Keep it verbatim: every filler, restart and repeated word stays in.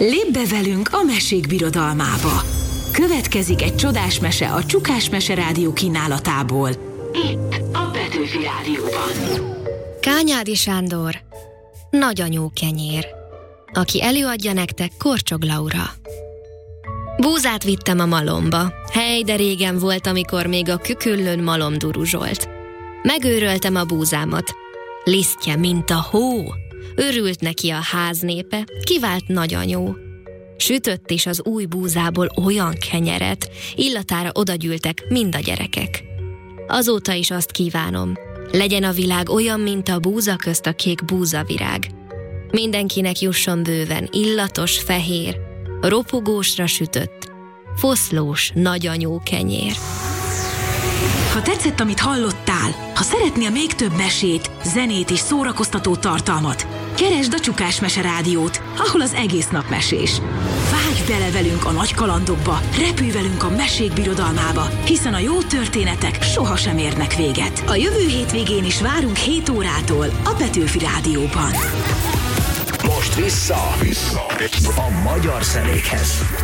Lépj be velünk a mesék birodalmába. Következik egy csodás mese a Csukás Mese Rádió kínálatából. Itt a Petőfi Rádióban. Kányádi Sándor, Nagyanyó kenyér. Aki előadja nektek, Korcsog Laura. Búzát vittem a malomba. Hely, de régen volt, amikor még a küküllőn malom duruzsolt. Megőröltem a búzámat. Lisztje, mint a hó. Örült neki a háznépe, kivált nagyanyó. Sütött is az új búzából olyan kenyeret, illatára odagyűltek mind a gyerekek. Azóta is azt kívánom, legyen a világ olyan, mint a búza közt a kék búzavirág. Mindenkinek jusson bőven illatos, fehér, ropogósra sütött, foszlós nagyanyó kenyér. Ha tetszett, amit hallottál, ha szeretnél még több mesét, zenét és szórakoztató tartalmat, keresd a Csukás Mese Rádiót, ahol az egész nap mesés. Vágj bele velünk a nagy kalandokba, repülj velünk a mesék birodalmába, hiszen a jó történetek sohasem érnek véget. A jövő hétvégén is várunk hét órától a Petőfi Rádióban. Most vissza, vissza a magyar zenékhez.